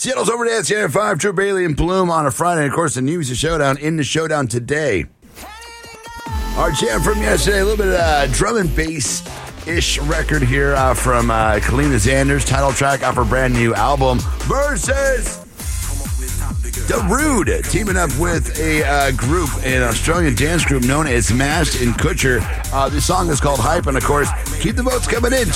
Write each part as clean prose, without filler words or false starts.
Seattle's Overdance, Channel 5, True Bailey and Bloom on a Friday. And of course, the news, the showdown in the showdown today. Our jam from yesterday, a little bit of drum and bass-ish record here from Kalina Xanders, title track off her brand new album, versus Darude, teaming up with a group, an Australian dance group known as Mashed and Kutcher. This song is called Hype, and of course, keep the votes coming in,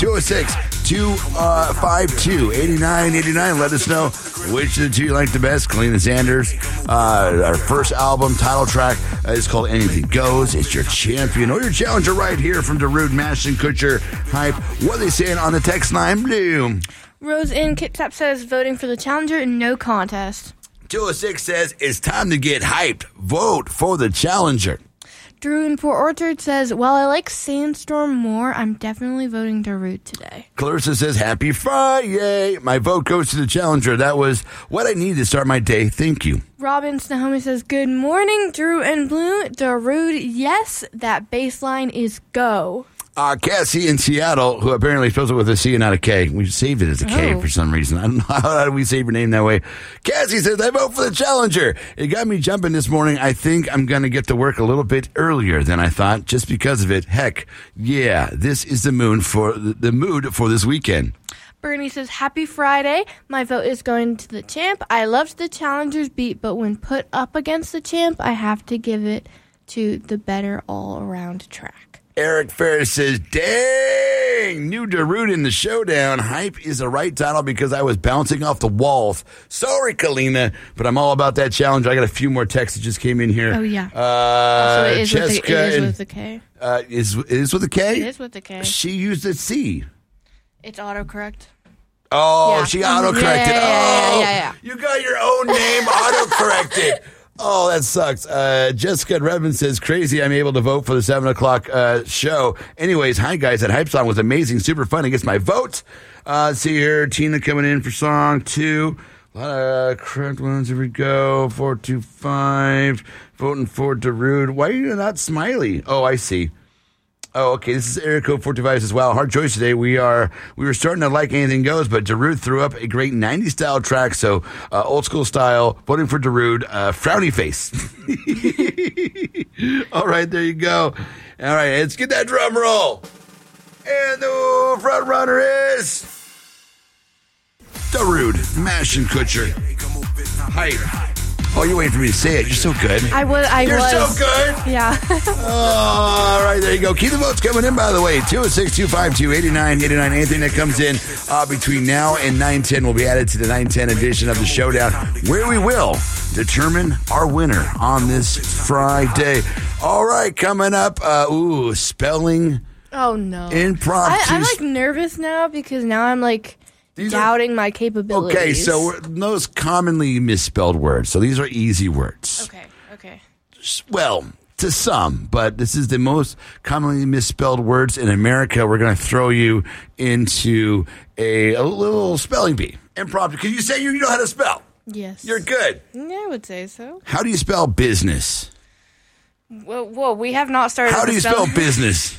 206-252-8989. Let us know which of the two you like the best. Kalina Xanders, our first album, title track is called Anything Goes. It's your champion or your challenger right here from Darude, Mashed and Kutcher, Hype. What are they saying on the text line, Bloom? Rose in Kitsap says voting for the challenger, no contest. 206 says it's time to get hyped. Vote for the challenger. Drew in Port Orchard says, while I like Sandstorm more, I'm definitely voting Darude today. Clarissa says, happy Friday. My vote goes to the challenger. That was what I needed to start my day. Thank you. Robin Snahomi says, good morning, Drew and Bloom. Darude, yes, that bass line is go. Cassie in Seattle, who apparently spells it with a C and not a K. We saved it as a K for some reason. I don't know how did we save your name that way. Cassie says, I vote for the challenger. It got me jumping this morning. I think I'm going to get to work a little bit earlier than I thought just because of it. Heck, yeah, this is the mood for this weekend. Bernie says, happy Friday. My vote is going to the champ. I loved the challenger's beat, but when put up against the champ, I have to give it to the better all-around track. Eric Ferris says, dang, new Darude in the showdown. Hype is the right title because I was bouncing off the walls. Sorry, Kalina, but I'm all about that challenge. I got a few more texts that just came in here. Oh, yeah. Also, it is with a K. It is with a K? It is with a K. She used a C. It's autocorrect. Oh, yeah. she autocorrected. Yeah. You got your own name autocorrected. Oh, that sucks. Jessica Redmond says, crazy, I'm able to vote for the 7 o'clock show. Anyways, hi, guys. That hype song was amazing. Super fun. It gets my vote. See here. Tina coming in for song 2. A lot of correct ones. Here we go. 425. Voting for Darude. Why are you not smiley? Oh, I see. Oh, okay. This is area code 425 as well. Hard choice today. We were starting to like Anything Goes, but Darude threw up a great 90s style track. So old school style, voting for Darude, frowny face. All right, there you go. All right, let's get that drum roll. And the front runner is Darude, Mashed and Kutcher. Hype. Oh, you're waiting for me to say it. You're so good. I was. You're so good. Yeah. All right, there you go. Keep the votes coming in, by the way. 206-252-8989. Anything that comes in between now and 9:10 will be added to the 9:10 edition of the Showdown, where we will determine our winner on this Friday. All right, coming up, spelling. Oh, no. Impromptu. I'm, like, nervous now because now I'm, like, doubting my capabilities. Okay, so those commonly misspelled words. So these are easy words. Okay. Well, to some, but this is the most commonly misspelled words in America. We're going to throw you into a little spelling bee. Impromptu. Because you say you know how to spell. Yes. You're good. Yeah, I would say so. How do you spell business? Whoa, we have not started. How do you spell business?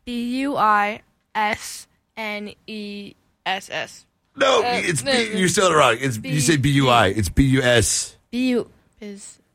BUISNESS. No, it's you spelled it wrong. You say BUI. It's BUS. BU is